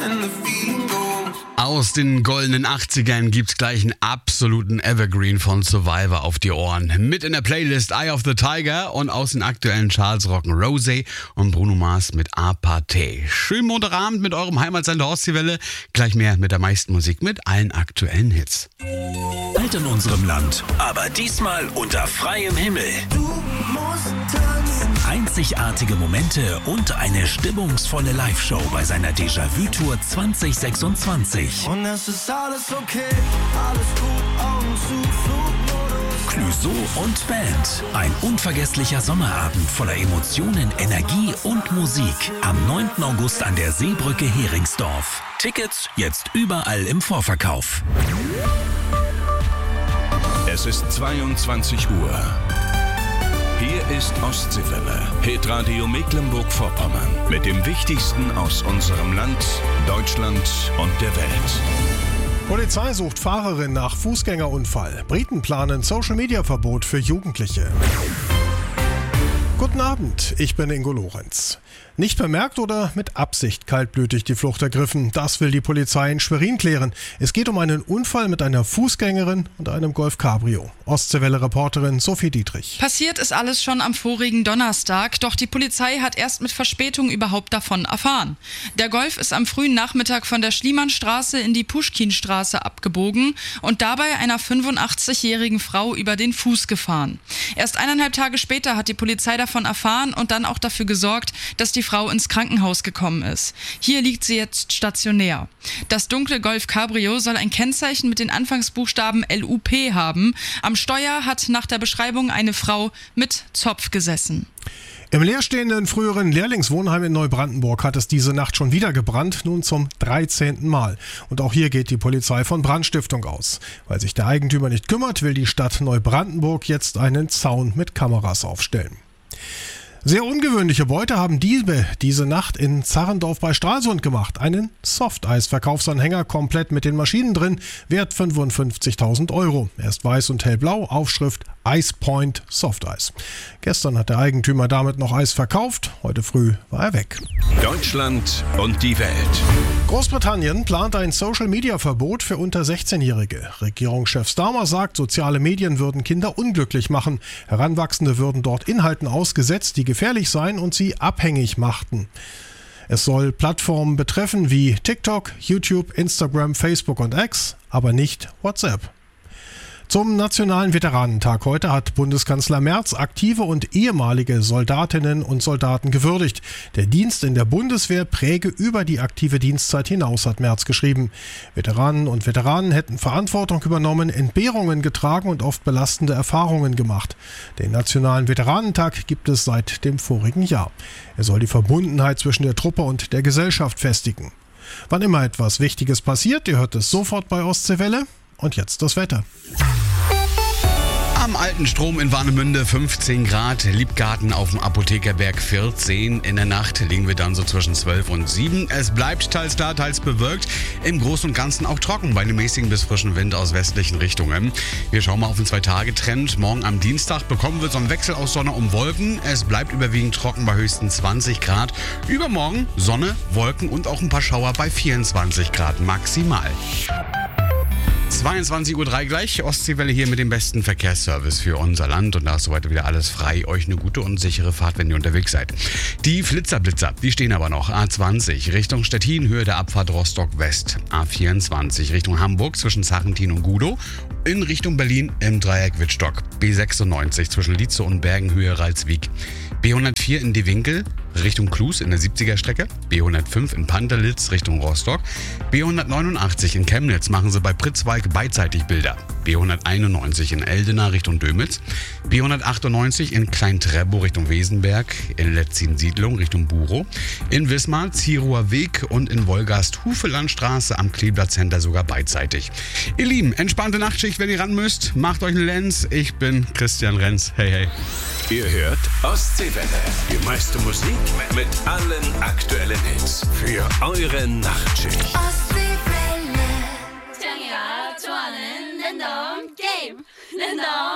Aus den goldenen 80ern gibt's gleich einen absoluten Evergreen von Survivor auf die Ohren. Mit in der Playlist Eye of the Tiger und aus den aktuellen Charts rocken Rosé und Bruno Mars mit Apartheid. Schönen Montagabend mit eurem Heimatsender Ostseewelle. Gleich mehr mit der meisten Musik mit allen aktuellen Hits. Bald in unserem Land, aber diesmal unter freiem Himmel. Du musst tanzen. Einzigartige Momente und eine stimmungsvolle Live-Show bei seiner Déjà-vu-Tour 2026. Und es ist alles okay, alles gut, Augen zu, Flugmodus. Clouseau und Band. Ein unvergesslicher Sommerabend voller Emotionen, Energie und Musik. Am 9. August an der Seebrücke Heringsdorf. Tickets jetzt überall im Vorverkauf. Es ist 22 Uhr. Hier ist Ostseewelle, Hitradio Mecklenburg-Vorpommern. Mit dem Wichtigsten aus unserem Land, Deutschland und der Welt. Polizei sucht Fahrerin nach Fußgängerunfall. Briten planen Social-Media-Verbot für Jugendliche. Guten Abend, ich bin Ingo Lorenz. Nicht bemerkt oder mit Absicht kaltblütig die Flucht ergriffen, das will die Polizei in Schwerin klären. Es geht um einen Unfall mit einer Fußgängerin und einem Golf Cabrio. Ostseewelle-Reporterin Sophie Dietrich. Passiert ist alles schon am vorigen Donnerstag, doch die Polizei hat erst mit Verspätung überhaupt davon erfahren. Der Golf ist am frühen Nachmittag von der Schliemannstraße in die Puschkinstraße abgebogen und dabei einer 85-jährigen Frau über den Fuß gefahren. Erst 1,5 Tage später hat die Polizei davon erfahren und dann auch dafür gesorgt, dass die Frau ins Krankenhaus gekommen ist. Hier liegt sie jetzt stationär. Das dunkle Golf Cabrio soll ein Kennzeichen mit den Anfangsbuchstaben LUP haben. Am Steuer hat nach der Beschreibung eine Frau mit Zopf gesessen. Im leerstehenden früheren Lehrlingswohnheim in Neubrandenburg hat es diese Nacht schon wieder gebrannt, nun zum 13. Mal. Und auch hier geht die Polizei von Brandstiftung aus. Weil sich der Eigentümer nicht kümmert, will die Stadt Neubrandenburg jetzt einen Zaun mit Kameras aufstellen. Sehr ungewöhnliche Beute haben Diebe diese Nacht in Zarrendorf bei Stralsund gemacht. Einen Softeis-Verkaufsanhänger komplett mit den Maschinen drin, wert 55.000 €. Er ist weiß und hellblau, Aufschrift Ice Point Softeis. Gestern hat der Eigentümer damit noch Eis verkauft, heute früh war er weg. Deutschland und die Welt. Großbritannien plant ein Social-Media-Verbot für unter 16-Jährige. Regierungschef Starmer sagt, soziale Medien würden Kinder unglücklich machen. Heranwachsende würden dort Inhalten ausgesetzt, die gefährlich seien und sie abhängig machten. Es soll Plattformen betreffen wie TikTok, YouTube, Instagram, Facebook und X, aber nicht WhatsApp. Zum Nationalen Veteranentag heute hat Bundeskanzler Merz aktive und ehemalige Soldatinnen und Soldaten gewürdigt. Der Dienst in der Bundeswehr präge über die aktive Dienstzeit hinaus, hat Merz geschrieben. Veteranen und Veteranen hätten Verantwortung übernommen, Entbehrungen getragen und oft belastende Erfahrungen gemacht. Den Nationalen Veteranentag gibt es seit dem vorigen Jahr. Er soll die Verbundenheit zwischen der Truppe und der Gesellschaft festigen. Wann immer etwas Wichtiges passiert, ihr hört es sofort bei Ostseewelle. Und jetzt das Wetter. Am alten Strom in Warnemünde 15 Grad, Liebgarten auf dem Apothekerberg 14. In der Nacht liegen wir dann so zwischen 12 und 7. Es bleibt teils klar, teils bewölkt. Im Großen und Ganzen auch trocken bei einem mäßigen bis frischen Wind aus westlichen Richtungen. Wir schauen mal auf den 2-Tage-Trend. Morgen am Dienstag bekommen wir so einen Wechsel aus Sonne und Wolken. Es bleibt überwiegend trocken bei höchstens 20 Grad. Übermorgen Sonne, Wolken und auch ein paar Schauer bei 24 Grad maximal. 22:03 Uhr gleich, Ostseewelle hier mit dem besten Verkehrsservice für unser Land und da ist soweit wieder alles frei. Euch eine gute und sichere Fahrt, wenn ihr unterwegs seid. Die Flitzer, die stehen aber noch. A20 Richtung Stettin, Höhe der Abfahrt Rostock West. A24 Richtung Hamburg zwischen Sarrentin und Gudow. In Richtung Berlin im Dreieck Wittstock. B96 zwischen Lietze und Bergen, Höhe Ralswiek. B104 in Die Winkel Richtung Klus in der 70er-Strecke. B105 in Panterlitz Richtung Rostock. B189 in Chemnitz machen sie bei Pritzwalk beidseitig Bilder. B191 in Eldena Richtung Dömitz. B198 in Klein-Treptow Richtung Wesenberg. In Letzin-Siedlung Richtung Burow. In Wismar Zieruwer Weg und in Wolgast Hufelandstraße am Kleeblatt Center sogar beidseitig. Ihr Lieben, entspannte Nachtschicht, wenn ihr ran müsst. Macht euch einen Lenz. Ich bin Christian Renz. Hey, hey. Ihr hört Ostseewelle. Die meiste Musik mit allen aktuellen Hits für eure Nachtschicht. Ostseewelle. Turn it up to one and then don't game. Then don't